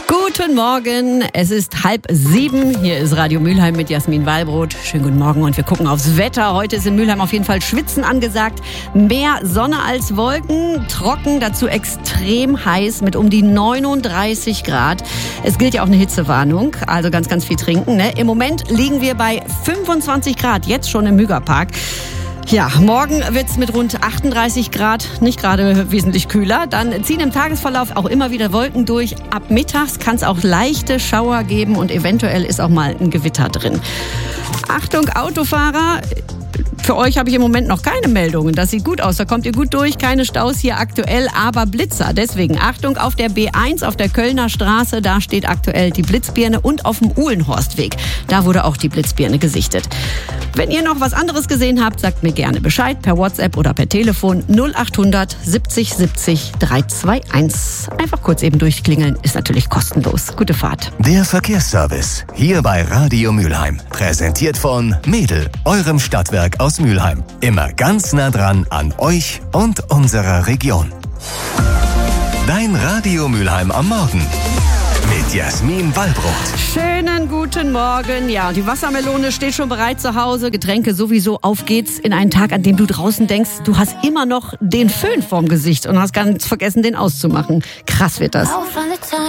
Guten Morgen, es ist 6:30. Hier ist Radio Mülheim mit Jasmin Wallbrot. Schönen guten Morgen und wir gucken aufs Wetter. Heute ist in Mülheim auf jeden Fall Schwitzen angesagt. Mehr Sonne als Wolken, trocken, dazu extrem heiß mit um die 39 Grad. Es gilt ja auch eine Hitzewarnung, also ganz, ganz viel trinken. Ne? Im Moment liegen wir bei 25 Grad, jetzt schon im Mügerpark. Ja, morgen wird's mit rund 38 Grad nicht gerade wesentlich kühler. Dann ziehen im Tagesverlauf auch immer wieder Wolken durch. Ab mittags kann es auch leichte Schauer geben und eventuell ist auch mal ein Gewitter drin. Achtung, Autofahrer! Für euch habe ich im Moment noch keine Meldungen. Das sieht gut aus, da kommt ihr gut durch. Keine Staus hier aktuell, aber Blitzer. Deswegen Achtung auf der B1 auf der Kölner Straße. Da steht aktuell die Blitzbirne und auf dem Uhlenhorstweg. Da wurde auch die Blitzbirne gesichtet. Wenn ihr noch was anderes gesehen habt, sagt mir gerne Bescheid per WhatsApp oder per Telefon 0800 70 70 321. Einfach kurz eben durchklingeln, ist natürlich kostenlos. Gute Fahrt. Der Verkehrsservice hier bei Radio Mülheim. Präsentiert von Mädel, eurem Stadtwerk aus Mülheim. Immer ganz nah dran an euch und unserer Region. Dein Radio Mülheim am Morgen. Mit Jasmin Wallbrot. Schönen guten Morgen. Ja, die Wassermelone steht schon bereit zu Hause. Getränke sowieso. Auf geht's in einen Tag, an dem du draußen denkst, du hast immer noch den Föhn vorm Gesicht und hast ganz vergessen, den auszumachen. Krass wird das.